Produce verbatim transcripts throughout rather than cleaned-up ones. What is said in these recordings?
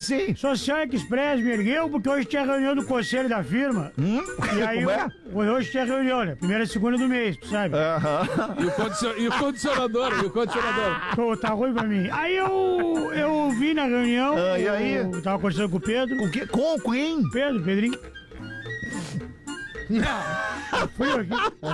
assim? Social Express me ergueu porque hoje tinha reunião do conselho da firma. Hum? E aí Como é? eu- hoje tinha reunião, né? Primeira e segunda do mês, tu sabe? Aham. E o, condicion... e o condicionador? E o condicionador? Pô, tá ruim pra mim. Aí eu, eu vim na reunião. Ah, e aí? Eu tava conversando com o Pedro. Com que? Com quem? Pedro, Pedrinho. Fui eu aqui.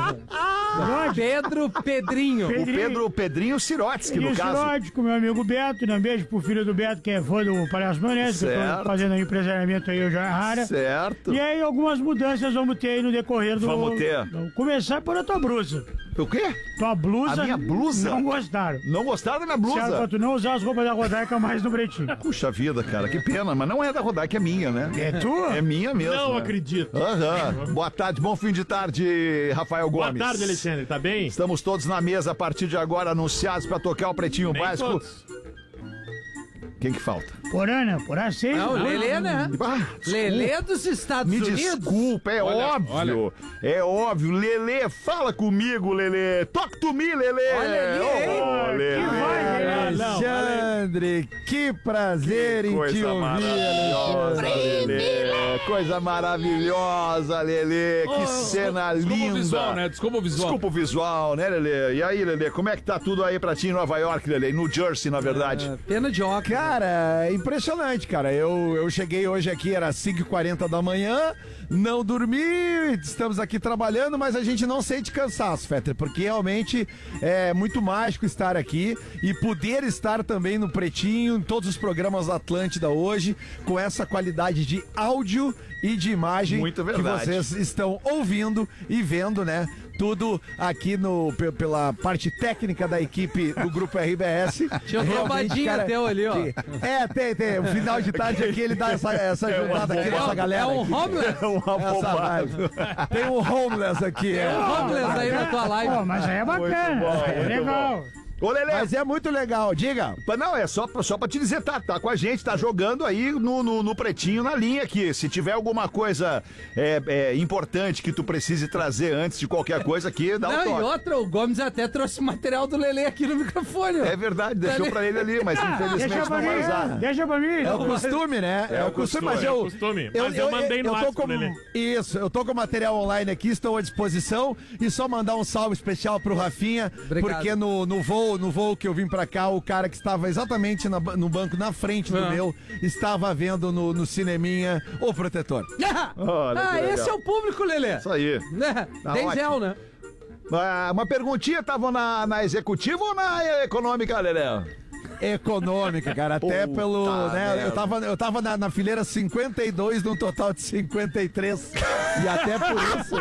Lógico. Pedro Pedrinho. O Pedrinho. Pedro Pedrinho Sirotsky, no Isso, caso. lógico, meu amigo Beto, né? Um beijo pro filho do Beto, que é fã do Palhaço Maionese, que eu Certo. tô fazendo aí empresariamento aí, eu já rara. Certo. E aí, algumas mudanças vamos ter aí no decorrer do... Vamos ter. Vamos começar por a tua blusa. O quê? Tua blusa... A minha blusa? Não gostaram. Não gostaram da minha Certo, pra blusa? tu não usar as roupas da Rodaica mais no Pretinho. Puxa vida, cara, que pena, mas não é da Rodaica, é minha, né? É tua? É minha mesmo. Não né? acredito. Aham. Boa tarde, bom fim de tarde, Rafael Boa Gomes. tarde, Alexandre. Tá bem? Estamos todos na mesa a partir de agora, anunciados pra tocar o Pretinho Nem Básico. todos. Quem que falta? Porana, porá seis. Não, o Lelê, né? Ah, Lelê dos Estados Me Unidos. desculpa, é Olha, óbvio. É óbvio. Lelê, fala comigo, Lelê. Talk to me, Lelê. Olha ali, hein? Ô, Lelê. Que vai, Lelê. Alexandre, que prazer em te Coisa ouvir, maravilhosa, Alexandre. Lelê. Coisa maravilhosa, Lelê. Que Oh, cena Desculpa linda. o visual, né? Desculpa o visual. Desculpa o visual, né, Lelê? E aí, Lelê, como é que tá tudo aí pra ti em Nova York, Lelê? No Jersey, na verdade. É, pena de óculos. Cara, é impressionante, cara. Eu, eu cheguei hoje aqui, era cinco e quarenta da manhã, não dormi, estamos aqui trabalhando, mas a gente não sente cansaço, Fetter, porque realmente é muito mágico estar aqui e poder estar também no Pretinho, em todos os programas da Atlântida hoje, com essa qualidade de áudio e de imagem Muito que verdade. vocês estão ouvindo e vendo, né? Tudo aqui no, pe- pela parte técnica da equipe do Grupo R B S. Tinha um Realmente, trombadinho cara, teu ali, ó. que- É, tem, tem. O final de tarde aqui ele dá essa, essa ajudada aqui nessa galera. É um aqui. homeless. É um Essa afobado. vibe. Tem um homeless aqui. É. Homeless aí na tua live. Pô, mas aí é bacana. bom, é muito legal. Ô, Lelê, Mas é muito legal, diga. Mas não, é só, pra- só pra te dizer, tá, tá com a gente, tá jogando aí no, no, no Pretinho na linha aqui. Se tiver alguma coisa é, é, importante que tu precise trazer antes de qualquer coisa aqui, dá um Não, e toque. outra, o Gomes até trouxe material do Lelê aqui no microfone, ó. É verdade, deixou pra ele ali, mas infelizmente Deixa pra não vai mim. usar. Deixa pra mim. É o costume, né? É, o costume, mas é eu. o costume. Mas eu mandei no tô WhatsApp com, pro Lelê. Isso, eu tô com o material online aqui, estou à disposição. E só mandar um salve especial pro Rafinha, Obrigado. porque no, no voo, no voo que eu vim pra cá, o cara que estava exatamente na ba- no banco na frente do Ah. meu, estava vendo no, no cineminha O Protetor. Ah, Olha ah, que legal. esse é o público, Lelê. Isso aí. Né? Tá Denzel, ótimo. né? Ah, uma perguntinha, tava na, na executiva ou na econômica, Lelê? Econômica, cara, até Puta pelo, né, merda. eu tava, eu tava na, na fileira cinquenta e dois num total de cinquenta e três. E até por isso,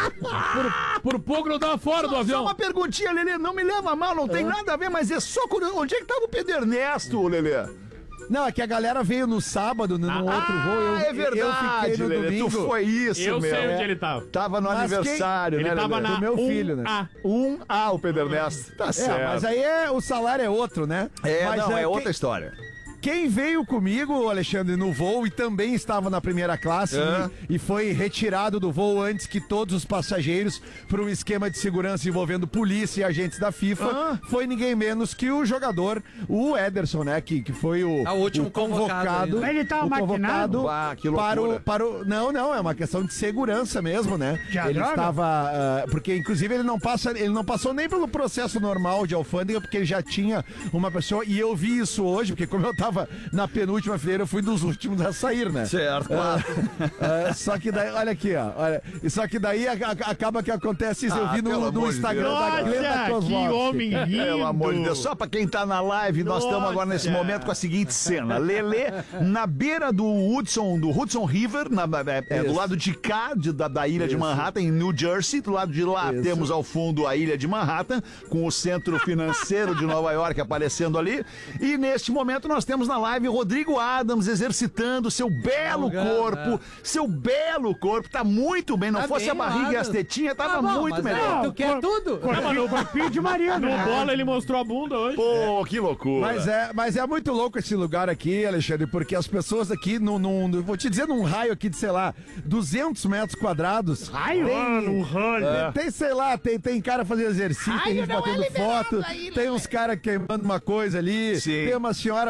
Por pouco não tava fora do Só avião. uma perguntinha, Lelê, não me leva a mal, não tem nada a ver, mas é só curioso. Onde é que tava o Pedro Ernesto, Lelê? não, é que a galera veio no sábado, no, no outro voo, eu, é verdade, eu fiquei no Lelê, domingo. tu foi isso, Eu meu. sei onde ele tava. Tava no Mas aniversário, Ele né, tava Lelê? na Do meu um filho, né? A. Um A, o Pedro Ernesto. Tá É, certo. mas aí é, o salário é outro, né? É, mas não, é, quem- outra história. Quem veio comigo, Alexandre, no voo e também estava na primeira classe É. e, e foi retirado do voo antes que todos os passageiros por um esquema de segurança envolvendo polícia e agentes da FIFA, Ah. foi ninguém menos que o jogador, o Ederson, né? Que, que foi o, Ah, o último convocado aí, né? Ele tava o maquinado? convocado Ah, que para loucura. o, para o. Não, não, é uma questão de segurança mesmo, né? De ele droga? estava. ah, porque, inclusive, ele não passa, ele não passou nem pelo processo normal de alfândega, porque ele já tinha uma pessoa. E eu vi isso hoje, porque como eu tava na penúltima fileira, eu fui dos últimos a sair, né? Certo, claro. Ah, só que daí, olha aqui, ó. Olha, e só que daí a- a- acaba que acontece isso. eu Ah, vi no, pelo no amor de Instagram Deus. da Glenda Nossa, que Kozlowski. homem lindo. Pelo amor de Deus, só pra quem tá na live, nós estamos agora nesse Nossa. momento com a seguinte cena. Lelê, na beira do Hudson, do Hudson River, na- é, é, do Isso. lado de cá, de- da, da ilha de Isso. Manhattan, em New Jersey. Do lado de lá Isso. temos ao fundo a ilha de Manhattan, com o centro financeiro de Nova York aparecendo ali. E neste momento nós temos na live Rodrigo Adams exercitando seu belo Alugando, corpo, seu belo corpo. Tá muito bem, não Tá fosse bem, a barriga e Adams. as tetinhas, tava Ah, bom, muito mas melhor. aí, tu quer tudo? Corpinho, corpinho de Maria, No né? bola ele mostrou a bunda hoje. Pô, que loucura. Mas é, mas é muito louco esse lugar aqui, Alexandre, porque as pessoas aqui, num, num- num- vou te dizer, num raio aqui de, sei lá, duzentos metros quadrados. Raio? Tem, Ah, num raio. É. Tem, sei lá, tem, tem cara fazendo exercício, tem gente batendo foto, tem uns caras queimando uma coisa ali, Sim. tem uma senhora fazendo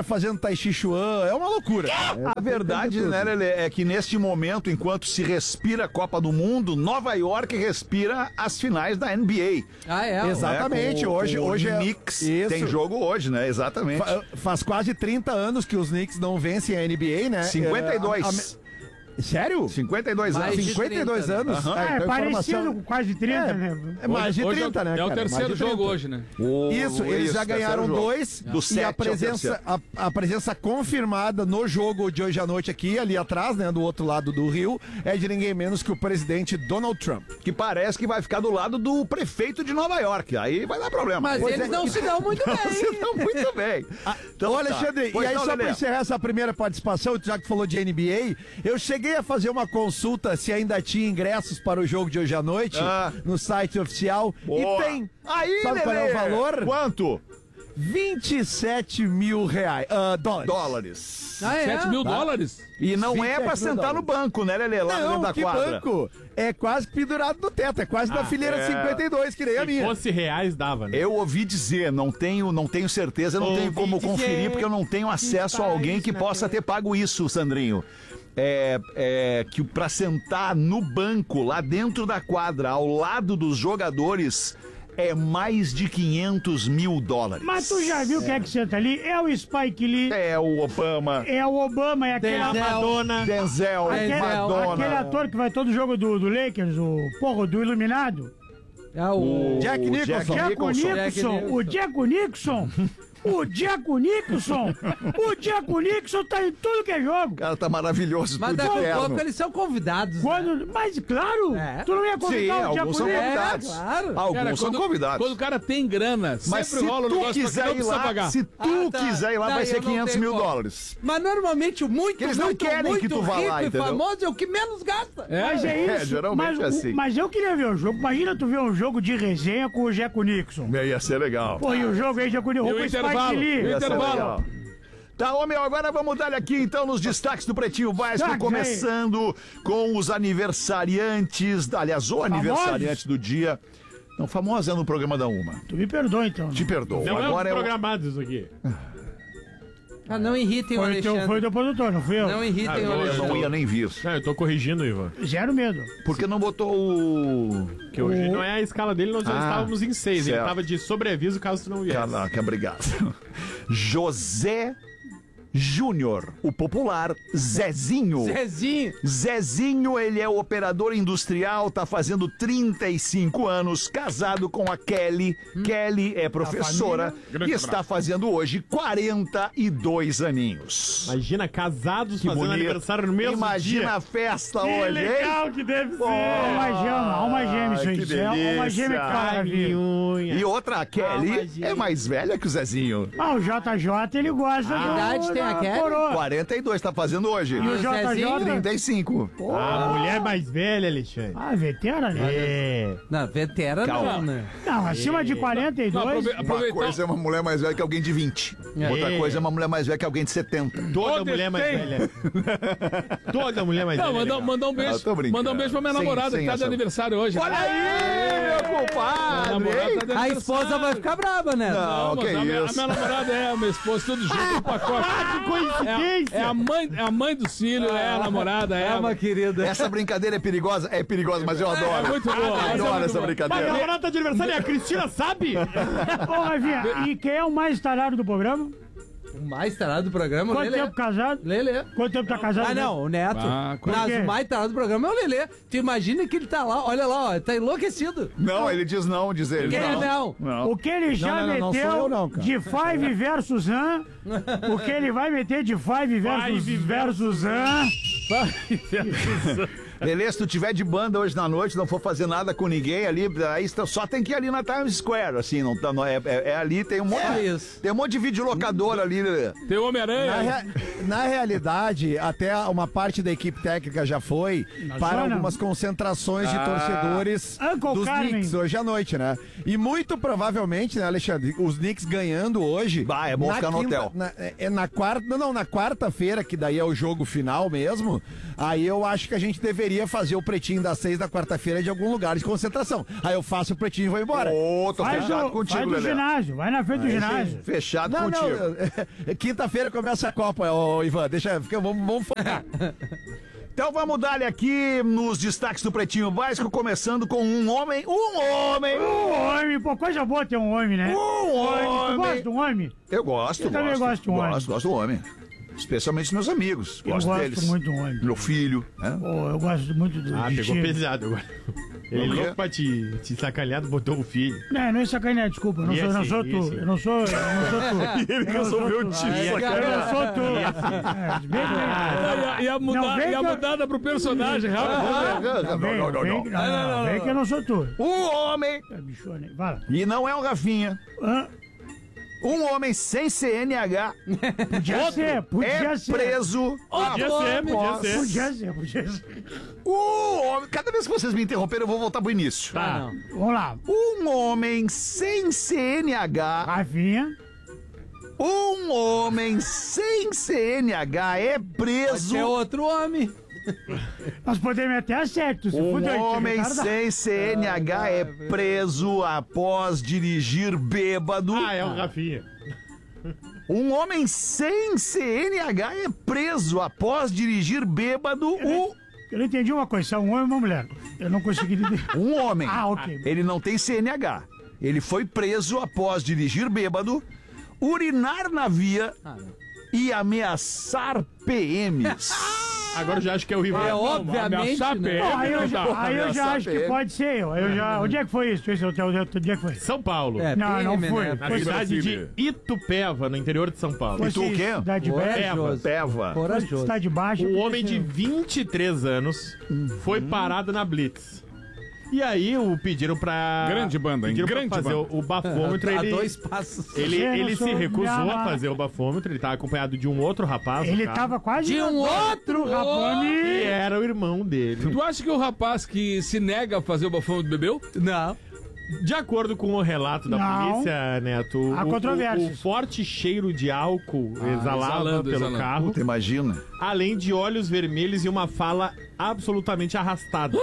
Tai Chi Chuan, é uma loucura. É, A verdade, né, Lelê, é que neste momento, enquanto se respira a Copa do Mundo, Nova York respira as finais da N B A. Ah, é? Exatamente, É, com- hoje, com o hoje é... Knicks Isso. tem jogo hoje, né? Exatamente. Fa- Faz quase trinta anos que os Knicks não vencem a N B A, né? cinquenta e dois. É, a- a- Sério? cinquenta e dois Mais anos. de cinquenta e dois trinta, anos? Aham. É, então a parecido informação- com quase trinta, É, né? É mais de Hoje trinta, é o, né, É o cara? terceiro Mais de jogo trinta. hoje, né? O- Isso, eles já terceiro ganharam jogo. dois. Do e sete a ao presença, terceiro. a, a presença confirmada no jogo de hoje à noite aqui, ali atrás, né, do outro lado do rio, é de ninguém menos que o presidente Donald Trump. Que parece que vai ficar do lado do prefeito de Nova York. Aí vai dar problema. Mas Pois eles é. não se dão muito Você bem. tá muito bem. Então, Ô, tá. Alexandre, Pois e aí não, só Lelê? pra encerrar essa primeira participação, já que falou de N B A, eu cheguei a fazer uma consulta se ainda tinha ingressos para o jogo de hoje à noite Ah. no site oficial. Boa. E tem. Aí, Sabe qual é Lelê? o valor? Quanto? vinte e sete mil reais. ah, dólares. Dólares. Ah, é? sete mil dólares? E não é pra vinte e sete mil sentar no dólares. banco, né, Lelê? Lá dentro Não, da que quadra. banco. É quase pendurado no teto, é quase na fileira é. cinquenta e dois, que nem a Se minha. fosse reais, dava, né? Eu ouvi dizer, não tenho, não tenho certeza, não Ouvi tenho como dizer conferir, porque eu não tenho acesso a alguém que possa ter pago isso, Sandrinho. É, é que pra sentar no banco, lá dentro da quadra, ao lado dos jogadores, é mais de quinhentos mil dólares. Mas tu já viu quem é que senta ali? É o Spike Lee, É o Obama, é o Obama, é aquele, Denzel. Madonna. Denzel, aquele, Madonna. aquele ator que vai todo jogo do, do Lakers, o porra, do Iluminado. É o... Jack Nicholson. Jack Nicholson. Nicholson, Jack o Jack Nicholson, o Jack Nicholson, o Jack Nicholson tá em tudo que é jogo. O cara tá maravilhoso, Mas tudo daqui a terno. pouco eles são convidados. né? Quando, mas claro, É. tu não ia Sim, convidar o Jack alguns são Nicholson. convidados. É, claro. Alguns Cara, são quando, convidados. quando o cara tem grana, Mas sempre se rola o tu negócio pra que quiser não ir precisa lá, pagar. se tu Ah, tá. quiser ir lá, vai Daí ser eu não quinhentos tenho mil como. dólares. Mas normalmente o muito, Eles não muito, querem muito que tu vá rico lá, e entendeu? famoso é o que menos gasta. É, Mas é É, isso. geralmente mas, é o- assim. mas eu queria ver o jogo. Imagina tu ver um jogo de resenha com o Jack Nicholson. Ia ser legal. Pô, e o jogo aí, Jack Nicholson, E o com o Spike intervalo? Lee. E o Ia ser intervalo? legal. Tá, ô meu, agora vamos dar aqui então nos destaques do Pretinho Básico, Destaques começando com os aniversariantes, aliás, o aniversariante do dia. Não, famosa é no programa da Uma. Tu me perdoa, então. Te perdoo. Não Agora é é o... programado isso aqui. Ah, não irritem o Foi o teu, Alexandre. foi o teu produtor, não fui eu. Não irritem Ah, o eu Eu Alexandre. não ia nem vir. Não, eu tô corrigindo, Ivan. Zero medo. Por que não botou o... Que hoje não é a escala dele, nós já Ah, estávamos em seis. Ele certo. tava de sobreaviso caso tu não viesse. Caraca, obrigado. José Júnior, o popular Zezinho. Zezinho. Zezinho, ele é operador industrial, tá fazendo trinta e cinco anos, casado com a Kelly. Kelly é professora e está fazendo hoje quarenta e dois aninhos. Imagina, casados Que fazendo bonito. aniversário no mesmo Imagina dia. a festa Que hoje, hein? legal que deve ser. Alma gêmea, alma gêmea, isso Ai, aí. que Isso é alma delícia. gêmea, cara, viu? unha. E outra, a Kelly imagina. é mais velha que o Zezinho. Ah, o J J, ele gosta Que do, idade tem a da Kelly? coroa. quarenta e dois, tá fazendo hoje. E o J Zezinho? J... trinta e cinco. A mulher mais velha, Alexandre. Ah, veterana, né? É. Não, veterano Calma. não, né? Não, acima de quarenta e Não, dois... aprove- Uma aproveitar. coisa é uma mulher mais velha que alguém de vinte. É. Outra coisa é uma mulher mais velha que alguém de setenta. Toda Todas mulher mais têm. velha. Toda mulher mais Não, velha. mandar, legal. mandar um Ah, beijo. tô brincando. mandar um beijo pra minha Sem- namorada sem que tá de essa- aniversário hoje. Olha aí, meu Minha compadre! namorada hein? tá de A aniversário. esposa vai ficar brava, né? Não, Não, que mas a, minha, a isso. minha namorada é a minha esposa, tudo junto, um pacote. Que coincidência! É a, mãe, é a mãe do Cílio, é a namorada, é, É a... uma querida. Essa brincadeira é perigosa? É perigosa, mas eu adoro. É muito boa. Eu essa é adoro muito essa boa. Mas brincadeira. a namorada tá de aniversário e a Cristina sabe? Ô, Rafinha, e quem é o mais tarado do programa? O mais tarado do programa, o Quanto Lelê. tempo casado? Lelê. Quanto tempo tá casado? Ah, não, o Neto. Ah, Mas por quê? o mais tarado do programa é o Lelê. Tu imagina que ele tá lá, olha lá, ó, tá enlouquecido. Não, ele diz não, diz ele. Quem não? Não. O que ele já Não, não, não, não meteu sou eu não, cara. de Five versus Han, o que ele vai meter de Five versus, Five versus Han, Lelê, se tu tiver de banda hoje na noite, não for fazer nada com ninguém ali, aí só tem que ir ali na Times Square, assim, não tá, não, é, é, é ali, tem um monte, É isso. tem um monte de videolocador ali, Lelê. Tem o Na, Homem-Aranha. rea- na realidade, até uma parte da equipe técnica já foi para zona. algumas concentrações de torcedores Uncle dos Carmen. Knicks hoje à noite, né? E muito provavelmente, né, Alexandre, os Knicks ganhando hoje. Bah, é bom na ficar no quinta- hotel. Na, é é na quarta, não, não, na quarta-feira, que daí é o jogo final mesmo, aí eu acho que a gente deveria deveria fazer o pretinho das seis da quarta-feira de algum lugar de concentração. Aí eu faço o pretinho e vou embora. Ô, tô Faz, fechado o, contigo, faz do Lelé. ginásio, vai na frente do ginásio. Fechado Não, não, contigo. é- quinta-feira começa a Copa, ô Ivan, deixa, fica, vamos, vamos focar. Então vamos dar-lhe aqui nos destaques do Pretinho Básico, começando com um homem, um homem, Um homem, pô, coisa boa ter um homem, né? um Tu homem. gosta de um homem? Eu gosto, Eu também gosto de um homem. Gosto, gosto do homem. Especialmente dos meus amigos. Eu Gosto gosto deles. muito de um homem. Meu filho, né? Pô, eu gosto muito do Ah, de pegou ti. pesado agora. Ele Por quê? louco pra te, te sacanear, botou o filho. Não, não é sacanagem, desculpa. Eu não E sou, eu não assim, sou e tu. assim? Eu não sou, eu não sou tu. Ele Eu não sou resolveu tu. te Ah, é, sacanear. Eu não sou tu. É, bem, bem. Ah, e a, e a, muda- Não, vem e a que eu- mudada pro personagem, rápido. Não, Vem, não, não, vem, não. que- não, não, não, vem que eu não sou tu. Um homem, É, bichona aí. Fala. e não é o Rafinha, Hã? um homem sem C N H Podia ser, podia é ser. preso. Podia ser, podia ser. Podia ser, podia ser. Um homem, cada vez que vocês me interromperem, eu vou voltar pro início. Ah, não. Vamos lá. Um homem sem C N H, Rafinha. um homem sem C N H é preso. É outro homem. Nós podemos até acertar. Se Um fuder, homem cara, dá- sem C N H é preso após dirigir bêbado. Ah, é o Rafinha. Um homem sem C N H é preso após dirigir bêbado. O... Eu não entendi uma coisa, se é um homem ou uma mulher. Eu não consegui entender. Um homem. Ah, ok. Ele não tem C N H. Ele foi preso após dirigir bêbado, urinar na via Ah, não. e ameaçar P Ms. Agora eu já acho que é o Ivan. É obviamente, ameaçar né? P M, Bom, aí eu não já, dá. aí eu já acho que pode ser eu. Aí eu já, onde é que foi isso? Esse hotel, onde é que foi? São Paulo. É, Não, não P M, foi. né? Na Foi cidade de Brasília. Itupeva, no interior de São Paulo. Foi E tu o quê? Cidade Baixa. Corajoso. Peva. Corajoso. Cidade Baixa. Um podia homem de ser. vinte e três anos foi parado na Blitz. E aí o pediram pra... Grande banda, hein? Pediram Grande pra fazer banda. o, o bafômetro. A ele, dois passos. ele, Eu não ele sou se recusou minha a mãe. fazer o bafômetro. Ele tava acompanhado de um outro rapaz. no Ele carro, tava quase. De um outro Rapone. que era o irmão dele. Tu acha que o rapaz que se nega a fazer o bafômetro bebeu? Não. De acordo com o relato da Não. polícia, Neto, Há o, controvérsias. o- o forte cheiro de álcool exalava exalando, pelo exalando. carro, Puta, imagina. além de olhos vermelhos e uma fala absolutamente arrastada.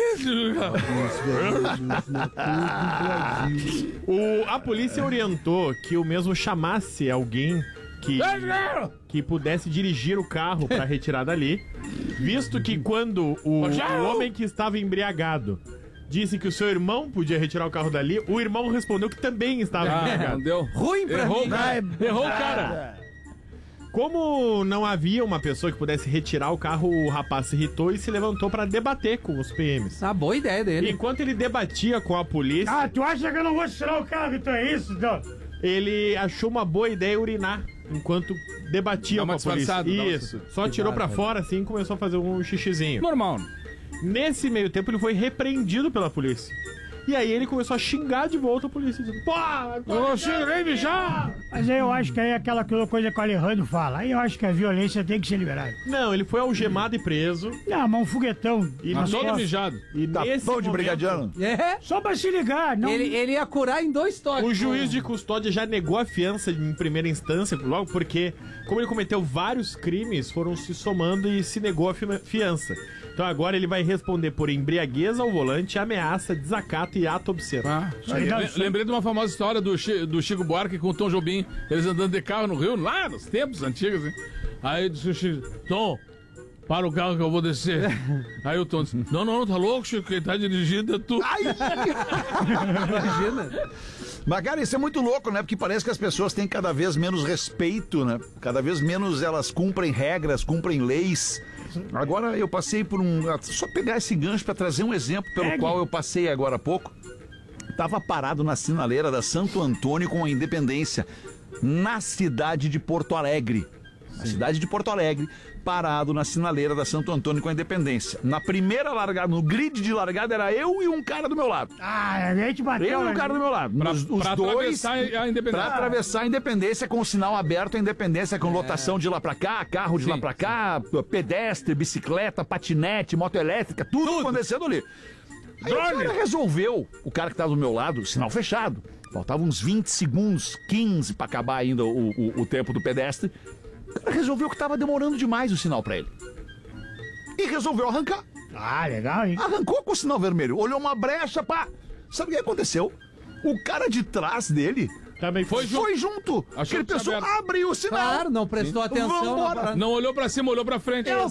O- a polícia orientou que o mesmo chamasse alguém que, que pudesse dirigir o carro para retirar dali, visto que quando o, o homem que estava embriagado disse que o seu irmão podia retirar o carro dali, o irmão respondeu que também estava Ah, não embriagado. deu. Ruim pra Errou, mim. cara. Errou o cara. Como não havia uma pessoa que pudesse retirar o carro, o rapaz se irritou e se levantou para debater com os P Ms. Ah, boa ideia dele. Enquanto ele debatia com a polícia, Ah, tu acha que eu não vou tirar o carro? Então é isso, então? ele achou uma boa ideia urinar enquanto debatia Dá com uma a polícia. disfarçada, dá uma Isso. Só tirou pra fora assim e começou a fazer um xixizinho. Normal. Nesse meio tempo ele foi repreendido pela polícia. E aí ele começou a xingar de volta a polícia, dizendo: "Pô, Eu cheguei mijar. Mas aí eu acho que aí é aquela coisa que o Alejandro fala. Aí eu acho que a violência tem que ser liberada. não, ele foi algemado e preso. Não, mas um foguetão. E, Mas nesse- todo mijado. e Tá nesse bom de momento, brigadiano. É. Só pra se ligar. Não... Ele, ele ia curar em dois toques. o juiz de custódia já negou a fiança em primeira instância, logo porque, como ele cometeu vários crimes, foram se somando e se negou a fi- fiança. Então agora ele vai responder por embriaguez ao volante, ameaça, desacato e ato obsceno. Ah, aí dá- le- lembrei de uma famosa história do, Chi- do Chico Buarque com o Tom Jobim. Eles andando de carro no Rio, lá nos tempos antigos, hein? Aí disse o Chico: Tom, para o carro que eu vou descer. Aí o Tom disse: Não, não, tá louco, Chico, quem tá dirigindo é tu. Imagina. Mas, cara, isso é muito louco, né? Porque parece que as pessoas têm cada vez menos respeito, né? Cada vez menos elas cumprem regras, cumprem leis. Agora eu passei por um... Só pegar esse gancho para trazer um exemplo pelo Pegue. qual eu passei agora há pouco. Tava parado na sinaleira da Santo Antônio com a Independência, na cidade de Porto Alegre. Na cidade de Porto Alegre, parado na sinaleira da Santo Antônio com a Independência. Na primeira largada, no grid de largada, era eu e um cara do meu lado. Ah, a gente bateu. Eu e um né? cara do meu lado. Pra, os, os pra dois. atravessar a Independência. Pra atravessar a Independência com o sinal aberto, a Independência com lotação de lá pra cá, carro de Sim, lá pra cá, pedestre, bicicleta, patinete, moto elétrica, tudo, acontecendo ali. Aí o cara resolveu, o cara que tava do meu lado, sinal fechado. Faltavam uns vinte segundos, quinze pra acabar ainda o, o, o tempo do pedestre. O cara resolveu que tava demorando demais o sinal pra ele. E resolveu arrancar. Ah, legal, hein? Arrancou com o sinal vermelho, olhou uma brecha, pá. Sabe o que aconteceu? O cara de trás dele Também Foi junto. foi junto. Achou Ele que tinha pensou, aberto. abre o sinal. Claro, não prestou atenção. Vambora. na parada. Não olhou pra cima, olhou pra frente. Eu